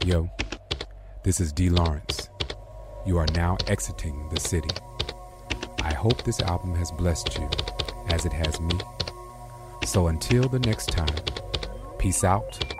Yo, this is D. Lawrence. You are now exiting the city. I hope this album has blessed you as it has me. So until the next time, peace out